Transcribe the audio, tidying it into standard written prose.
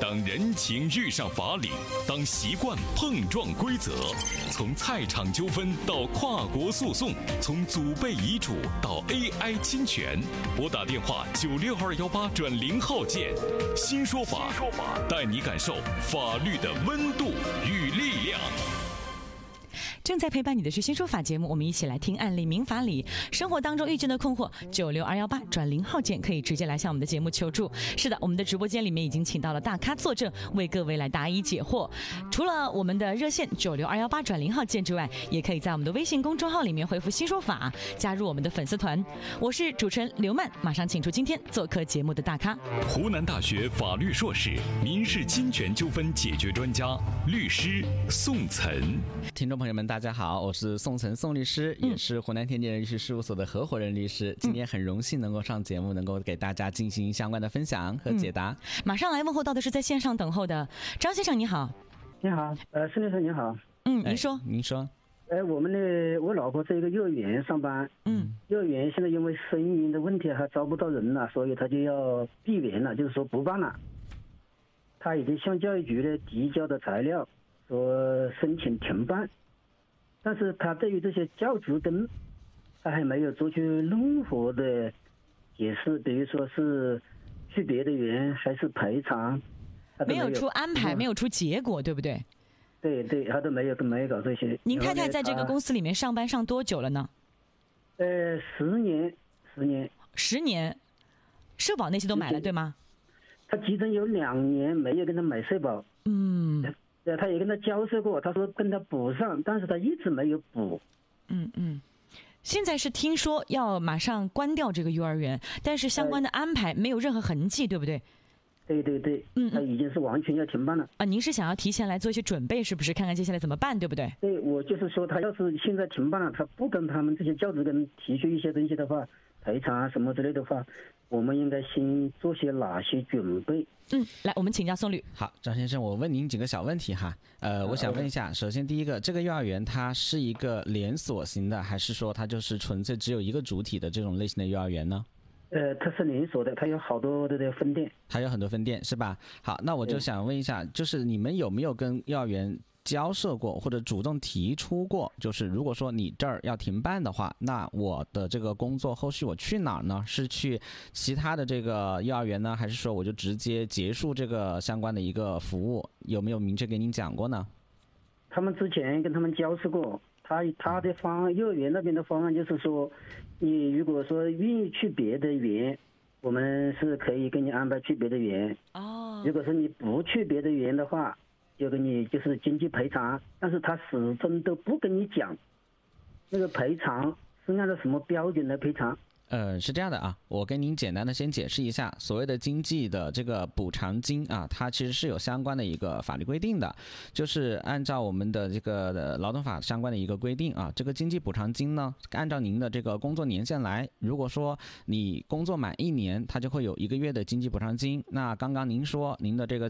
当人情遇上法理，当习惯碰撞规则，从菜场纠纷到跨国诉讼，从祖辈遗嘱到 AI 侵权，拨打电话96218转0号键，新说法，带你感受法律的温度与力量。 正在陪伴你的是新说法节目，我们一起来听案例民法理。生活当中遇见的困惑，96218转0号键可以直接来向我们的节目求助。是的，我们的直播间里面已经请到了大咖坐镇，为各位来答疑解惑。除了我们的热线96218转0号键之外，也可以在我们的微信公众号里面回复新说法，加入我们的粉丝团。我是主持人刘曼，马上请出今天做客节目的大咖， 湖南大学法律硕士、民事侵权纠纷解决专家、律师宋岑。 听众朋友们大家好，我是宋岑宋律师，也是湖南天地人律师事务所的合伙人律师。今天很荣幸能够上节目，能够给大家进行相关的分享和解答。 马上来问候到的是在线上等候的张先生，你好。 你好，孙律师你好。 您说。 您说。 我老婆在一个幼儿园上班，幼儿园现在因为生育的问题还招不到人了，所以他就要闭园了，就是说不办了。他已经向教育局提交的材料说申请停办，但是他对于这些教职工他还没有做出任何的解释，比如说是去别的园还是赔偿， 没有出安排，没有出结果，对不对？ 对，他都没有搞这些。 您太太在这个公司里面上班上多久了呢 ？10年。 10年，社保那些都买了对吗？ 他其中有2年没有跟他买社保。他也跟他交涉过，他说跟他补上，但是他一直没有补。 现在是听说要马上关掉这个幼儿园，但是相关的安排没有任何痕迹，对不对？ 对，他已经是完全要停办了。 您是想要提前来做一些准备，是不是？看看接下来怎么办，对不对？ 对，我就是说，他要是现在停办了，他不跟他们这些教职工提出一些东西的话，赔偿啊什么之类的话，我们应该先做些哪些准备？ 来，我们请教宋律。 好，张先生，我问您几个小问题哈。我想问一下，首先第一个，这个幼儿园它是一个连锁型的，还是说它就是纯粹只有一个主体的这种类型的幼儿园呢？ 它是连锁的，它有好多的分店， 它有很多分店是吧？好，那我就想问一下，就是你们有没有跟幼儿园交涉过，或者主动提出过，就是如果说你这儿要停办的话，那我的这个工作后续我去哪儿呢？是去其他的这个幼儿园呢，还是说我就直接结束这个相关的一个服务？有没有明确给您讲过呢？ 他们之前跟他们交涉过，他的方案，幼儿园那边的方案就是说，你如果说愿意去别的园，我们是可以给你安排去别的园。如果说你不去别的园的话，就给你就是经济赔偿，但是他始终都不跟你讲那个赔偿是按照什么标准来赔偿。 是这样的啊，我跟您简单的先解释一下，所谓的经济的这个补偿金啊，它其实是有相关的一个法律规定的，就是按照我们的这个劳动法相关的一个规定啊，这个经济补偿金呢，按照您的这个工作年限来，如果说你工作满1年，它就会有1个月的经济补偿金。那刚刚您说您的这个